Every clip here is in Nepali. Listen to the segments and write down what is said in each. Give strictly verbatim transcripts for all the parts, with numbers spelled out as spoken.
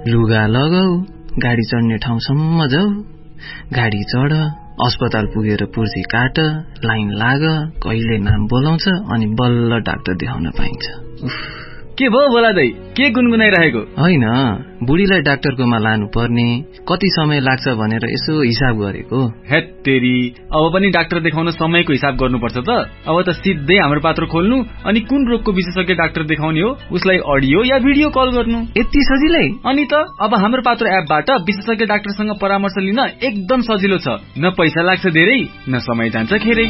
लुगा लगाऊ, गाडी चढ्ने ठाउँसम्म जाऊ, गाडी चढ, अस्पताल पुगेर पुर्जी काट, लाइन लाग, कहिले नाम बोलाउँछ अनि बल्ल डाक्टर देखाउन पाइन्छ। उफ, के भयो बोला दाइ, के गुनगुनाइरहेको? होइन, बुढीलाई डाक्टरकोमा लानु पर्ने, कति समय लाग्छ भनेर यसो हिसाब गरेको। हेत्तेरी, अब पनि डाक्टर देखाउन समयको हिसाब गर्नुपर्छ त। अब त सिधै हाम्रो पात्र खोल्नु अनि कुन रोगको विशेषज्ञ डाक्टर देखाउने हो उसलाई अडियो या भिडियो कल गर्नु, यति सजिलै। अनि त अब हाम्रो पात्र एपबाट विशेषज्ञ डाक्टरसँग परामर्श लिन एकदम सजिलो छ। न पैसा लाग्छ धेरै, न समय जान्छ खेरै।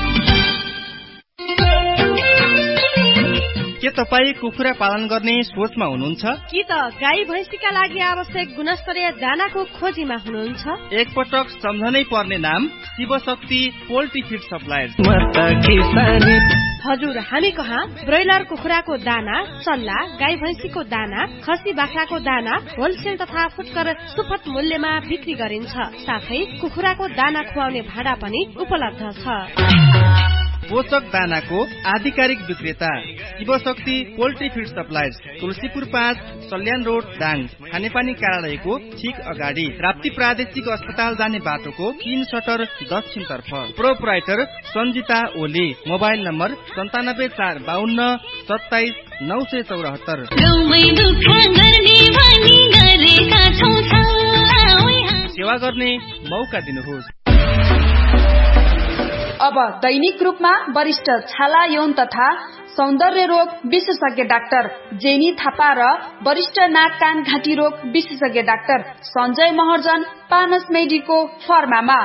के तपाईँ कुखुरा पालन गर्ने सोचमा हुनुहुन्छ कि त गाई भैँसीका लागि आवश्यक गुणस्तरीय दानाको खोजीमा हुनुहुन्छ? एकपटक सम्झनै पर्ने नाम शिवशक्ति पोल्ट्री फिड सप्लायर्स। हजुर, हामी कहाँ ब्रोइलर कुखुराको दाना, चल्ला, गाई भैँसीको दाना, खसी बाख्राको दाना होलसेल तथा फुटकर सुपथ मूल्यमा बिक्री गरिन्छ। साथै कुखुराको दाना खुवाउने भाडा पनि उपलब्ध छ। पोषक दानाको आधिकारिक विक्रेता Shivshakti poultry feed suppliers, Tulsipur पाँच, सल्यान रोड, दाङ। खानेपानी कार्यालयको ठिक अगाडि, राप्ती प्रादेशिक अस्पताल जाने बाटोको तीन सटर दक्षिण तर्फ। Proprietor Sanjita Oli. Mobile number सन्तानब्बे चार बाहन्न सत्ताइस नौ सय चौरात्तर। सेवा गर्ने मौका दिनुहोस्। अब दैनिक रूपमा वरिष्ठ छाला यौन तथा सौन्दर्य रोग विशेषज्ञ डाक्टर जेनी थापा र वरिष्ठ नाक कान घाँटी रोग विशेषज्ञ doctor Sanjay Maharjan पानस मेडीको फर्मामा।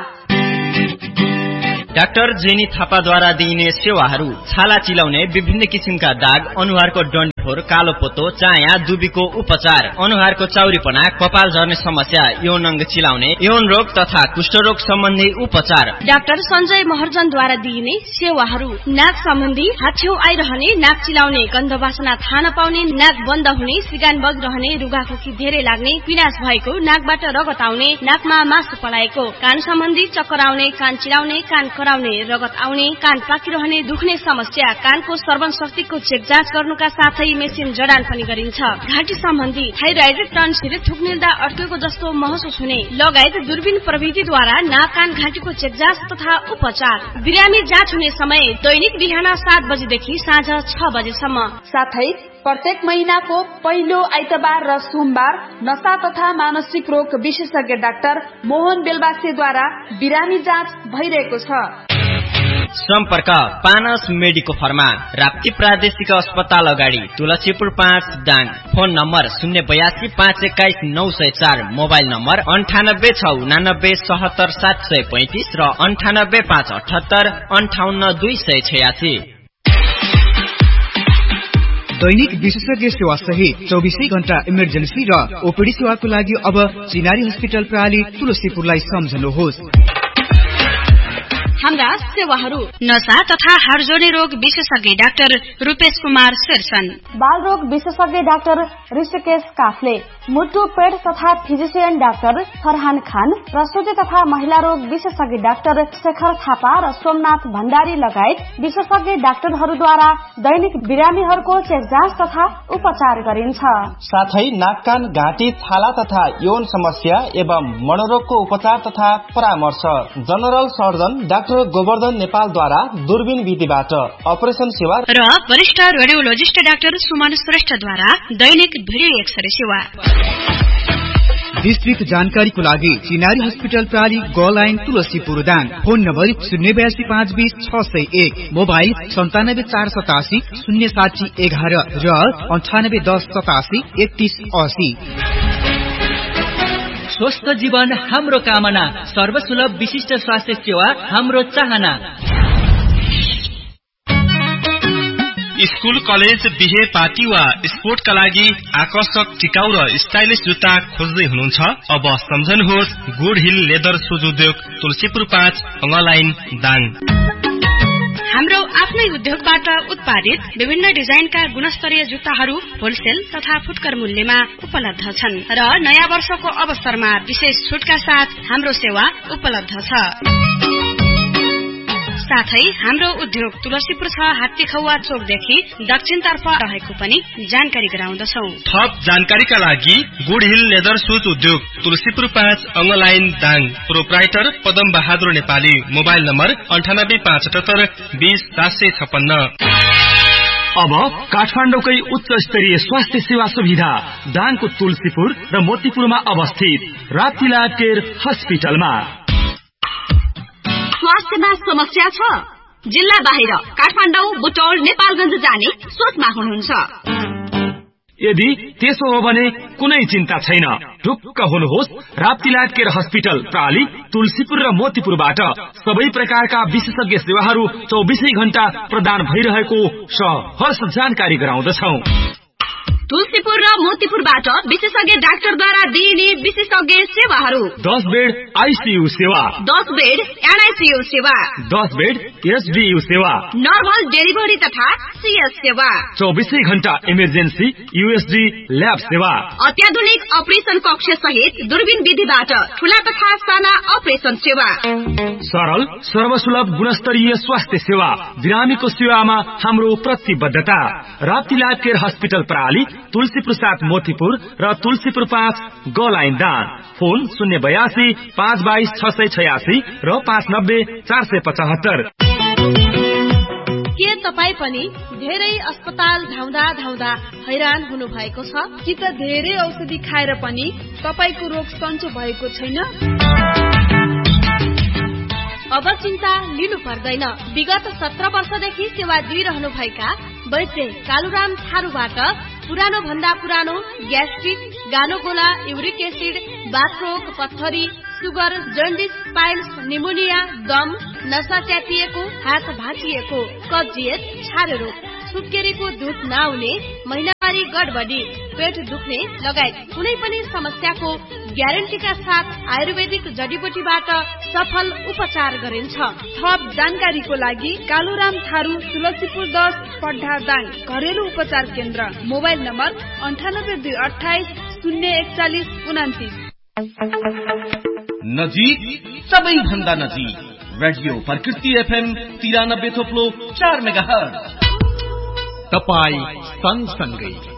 Doctor jenny थापाद्वारा दिइने सेवाहरू: छाला चिलाउने, विभिन्न किसिमका दाग, अनुहारको डन्ठोर, कालो पोतो, चाया, दुबीको उपचार, अनुहारको चाउरीपना, कपाल झर्ने समस्या, यौन अङ्ग चिलाउने, यौन रोग तथा कुष्ठरोग सम्बन्धी उपचार। डाक्टर सञ्जय महर्जनद्वारा दिइने सेवाहरू: नाक सम्बन्धी, हात छेउ आइरहने, नाक चिलाउने, गन्ध वासना थाहा नपाउने, नाक बन्द हुने, सिगान बगिरहने, रुगाखोकी धेरै लाग्ने, पिनास भएको, नाकबाट रगत आउने, नाकमा मासु पलाएको, कान सम्बन्धी, चक्कर आउने, कान चिलाउने, कान कराउने, रगत आउने, कान पाकिरहने, दुख्ने समस्या, कानको श्रवण शक्तिको चेक जाँच गर्नुका साथै मेसिन जडान पनि गरिन्छ। घाँटी सम्बन्धी, थाइरोइड, टन्सिल, थुक निल्दा अड्केको जस्तो महसुस हुने लगायत दूरबीन प्रविधिद्वारा नाक कान घाँटीको चेक जाँच तथा उपचार। बिरामी जाँच हुने समय दैनिक बिहान सात बजेदेखि साँझ छ बजेसम्म। साथै प्रत्येक महिनाको पहिलो आइतबार र सोमबार नशा तथा मानसिक रोग विशेषज्ञ डाक्टर मोहन बेलबासेद्वारा बिरामी जाँच भइरहेको छ। सम्पर्क पानस मेडिको फर्मा, राप्ती प्रादेशिक अस्पताल अगाडि, तुलसीपुर पाँच, दाङ। फोन नम्बर शून्य बयासी पाँच एक्काइस नौ सय चार। मोबाइल नम्बर अन्ठानब्बे छ उनानब्बे सहत्तर सात सय पैंतिस र अन्ठानब्बे पाँच अठहत्तर अन्ठाउन्न दुई सय छयासी। दैनिक विशेषज्ञ सेवा सहित चौबिसै घण्टा इमर्जेन्सी र ओपीडी सेवाको लागि अब चिनारी हस्पिटल प्रणाली तुलसीपुरलाई सम्झनुहोस्। हाम्रा सेवाहरू: नशा तथा हाड जोड्ने रोग विशेषज्ञ डाक्टर रूपेश कुमार शेरसन, बाल रोग विशेषज्ञ डाक्टर ऋषिकेश काफले, मुटु पेट तथा फिजिशियन डाक्टर फरहान खान, प्रसुति तथा महिला रोग विशेषज्ञ डाक्टर शेखर थापा र सोमनाथ भण्डारी लगायत विशेषज्ञ डाक्टरहरूद्वारा दैनिक बिरामीहरूको चेक जाँच तथा उपचार गरिन्छ। साथै नाक कान घाँटी छाला तथा यौन समस्या एवं मनोरोगको उपचार तथा परामर्श। जनरल सर्जन डाक्टर गोवर्धन नेपालद्वारा दूरबीन विधिबाट अपरेसन सेवा र वरिष्ठ रेडियोलोजिस्ट डाक्टर सुमन श्रेष्ठद्वारा दैनिक भिडियो एक्सरे सेवा। विस्तृत जानकारीको लागि चिनारी हस्पिटल प्रणाली ग line Tulsipur Dang. Phone number शून्य बयासी पाँच बीस छ सय एक। मोबाइल सन्तानब्बे चार सतासी शून्य साठी एघार र अन्ठानब्बे दस सतासी एकतीस असी। स्वस्थ जीवन हाम्रो कामना, सर्वसुलभ विशिष्ट स्वास्थ्य सेवा हाम्रो चाहना। स्कूल, कलेज, बिहे, पार्टी वा स्पोर्टका लागि आकर्षक, टिकाउ र स्टाइलिश जुत्ता खोज्दै हुनुहुन्छ? अब सम्झनुहोस् गुड हिल लेदर सुज उद्योग, तुलसीपुर पाँच, लाइन, दाङ। हाम्रो आफ्नै उद्योगबाट उत्पादित विभिन्न डिजाइनका गुणस्तरीय जुत्ताहरू होलसेल तथा फुटकर मूल्यमा उपलब्ध छन् र नयाँ वर्षको अवसरमा विशेष छुटका साथ हाम्रो सेवा उपलब्ध छ। साथै हाम्रो उद्योग तुलसीपुर छ हात्तीखौवा चोकदेखि दक्षिणतर्फ रहेको पनि जानकारी गराउँदछौ। थप जानकारीका लागि गुड हिल लेदर सुज उद्योग तुलसीपुर पाँच अंगलाइन Dang proprietor Padam Bahadur Nepali mobile number अन्ठानब्बे पाँच अठहत्तर बीस सात सय छप्पन्न। अब काठमाडौँकै उच्च स्तरीय स्वास्थ्य सेवा सुविधा दाङको तुलसीपुर र मोतीपुरमा अवस्थित राप्तीलाल केयर हस्पिटलमा। स्वास्थ्यमा समस्या छ? जिल्ला बाहिर काठमाडौँ, बुटौल, नेपालगञ्ज जाने सोचमा हुनुहुन्छ? यदि त्यसो हो भने कुनै चिन्ता छैन। ढुक्क हुनुहोस्, राप्तीलाल केयर हस्पिटल प्राली तुलसीपुर र मोतीपुरबाट सबै प्रकारका विशेषज्ञ सेवाहरू चौबिसै घण्टा प्रदान भइरहेको सहर्ष जानकारी गराउँदछौ। तुलसीपुर र मोतीपुरबाट विशेषज्ञ डाक्टरद्वारा दिइने विशेषज्ञ सेवाहरू: दस बेड आईसीयू सेवा, दस बेड एनआईसीयू सेवा, दस बेड एसडीयू सेवा, नर्मल डेलिभरी तथा सीएस सेवा, चौबिसै घण्टा इमर्जेन्सी यूएसडी ल्याब सेवा, अत्याधुनिक अपरेशन कक्ष सहित दूरबीन विधिबाट ठूला तथा साना अपरेशन सेवा, सरल सर्वसुलभ गुणस्तरीय स्वास्थ्य सेवा, बिरामीको सेवामा हाम्रो प्रतिबद्धता। राप्तीलाल केयर हस्पिटल प्राली तुलसीपुर सात मोतीपुर र तुलसीपुर पाँच गलाइन दान। फोन शून्य बयासी पाँच बाइस छ सय छयासी र पाँच नब्बे चार सय पचहत्तर। के तपाई पनि धेरै अस्पताल धाउँदा धाउँदा हैरान हुनु भएको छ? कि त धेरै औषधि खाएर पनि तपाईको रोग सन्चो भएको छैन? अब चिन्ता लिनु पर्दैन। विगत सत्र वर्षदेखि सेवा दिइरहनु भएका वैद्य कालुराम थारूबाट पुरानो भन्दा पुरानो ग्यास्ट्रिक, गानोगोला, युरिक एसिड, बाथरोग, पत्थरी, सुगर, जन्डिस, पाइल्स, निमोनिया, दम, नसा च्यातिएको, हात भाँचिएको, कब्जियत, छारे रोग, सुत्केरीको दुध नआउने, महिनावारी गडबडी, पेट दुख्ने लगायत कुनै पनि समस्याको ग्यारेन्टीका साथ आयुर्वेदिक जडीबुटीबाट सफल उपचार गरिन्छ। थप जानकारीको लागि कालुराम थारू तुलसीपुर दस पड्ढा दाङ घरेलु उपचार केन्द्र। मोबाइल नम्बर अन्ठानब्बे दुई अठाइस शून्य एकचालिस उनातिस। नजिक सबैभन्दा नजिक रेडियो प्रकृति एफएम तिरानब्बे थोप्लो चार मेगा हर्ज। तपाई सँगसँगै